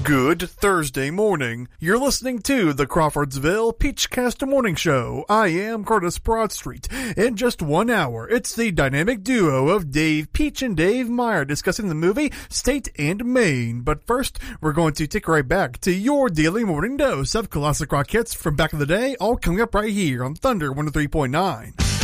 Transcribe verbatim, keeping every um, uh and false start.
Good Thursday morning. You're listening to the Crawfordsville Peachcast Morning Show. I am Curtis Broadstreet. In just one hour, it's the dynamic duo of Dave Peach and Dave Meyer discussing the movie State and Maine. But first, we're going to take right back to your daily morning dose of classic rock hits from back in the day, all coming up right here on Thunder one oh three point nine.